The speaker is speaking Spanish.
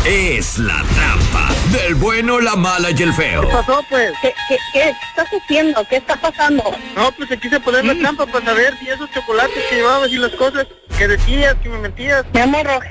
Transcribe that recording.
es la trampa del bueno, la mala y el feo. ¿Qué pasó, pues? ¿Qué estás haciendo? ¿Qué está pasando? No, pues te quise poner la trampa para saber si esos chocolates que llevabas y las cosas que decías, que me mentías. Mi amor,